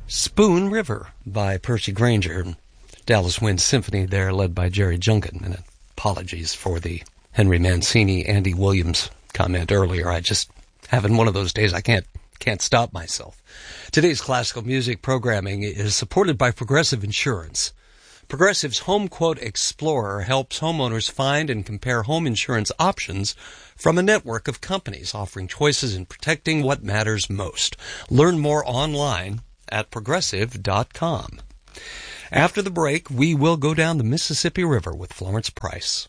Spoon River by Percy Grainger. Dallas Wind Symphony there, led by Jerry Junkin. And apologies for the Henry Mancini, Andy Williams comment earlier. I just having one of those days I can't stop myself. Today's classical music programming is supported by Progressive Insurance. Progressive's Home Quote Explorer helps homeowners find and compare home insurance options from a network of companies offering choices in protecting what matters most. Learn more online at progressive.com. After the break, we will go down the Mississippi River with Florence Price.